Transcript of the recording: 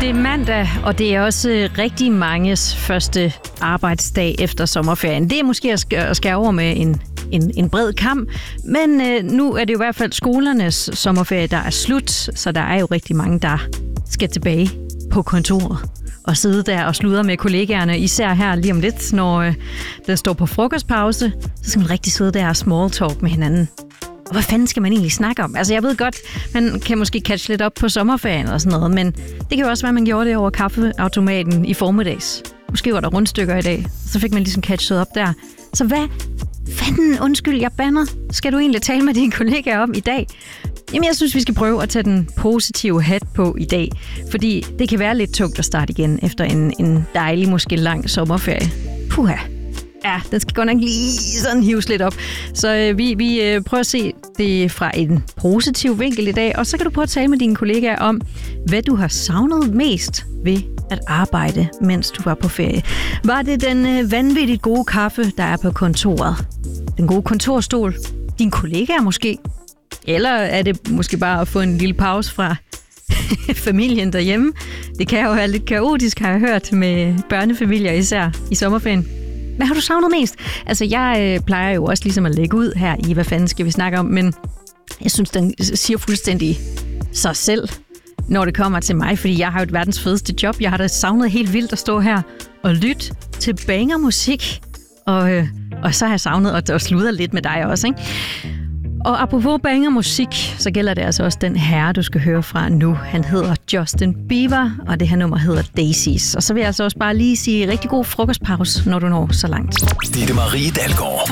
det er mandag, og det er også rigtig manges første arbejdsdag efter sommerferien. Det er måske at skære over med en bred kam, men nu er det jo i hvert fald skolernes sommerferie, der er slut, så der er jo rigtig mange, der skal tilbage på kontoret og sidde der og sludre med kollegaerne, især her lige om lidt, når den står på frokostpause, så skal man rigtig sidde der og small talk med hinanden. Og hvad fanden skal man egentlig snakke om? Altså jeg ved godt, man kan måske catch lidt op på sommerferien eller sådan noget, men det kan jo også være, at man gjorde det over kaffeautomaten i formiddags. Måske var der rundstykker i dag, så fik man ligesom catchet op der. Så hvad fanden, undskyld, jeg bander, skal du egentlig tale med dine kollegaer om i dag? Jamen jeg synes, vi skal prøve at tage den positive hat på i dag, fordi det kan være lidt tungt at starte igen efter en dejlig, måske lang sommerferie. Puha. Ja, den skal godt nok lige sådan hives lidt op. Så vi prøver at se det fra en positiv vinkel i dag, og så kan du prøve at tale med dine kollegaer om, hvad du har savnet mest ved at arbejde, mens du var på ferie. Var det den vanvittigt gode kaffe, der er på kontoret? Den gode kontorstol? Dine kollegaer måske? Eller er det måske bare at få en lille pause fra familien derhjemme? Det kan jo være lidt kaotisk, har jeg hørt, med børnefamilier især i sommerferien. Hvad har du savnet mest? Altså, jeg plejer jo også ligesom at lægge ud her i, hvad fanden skal vi snakke om, men jeg synes, den siger fuldstændig sig selv, når det kommer til mig, fordi jeg har jo et verdens fedeste job. Jeg har da savnet helt vildt at stå her og lytte til bangermusik, og så har jeg savnet at sludre lidt med dig også, ikke? Og apropos bangermusik, så gælder det altså også den herre, du skal høre fra nu. Han hedder Justin Bieber, og det her nummer hedder Daisies. Og så vil jeg altså også bare lige sige rigtig god frokostpause, når du når så langt. Stine Marie Dalgaard.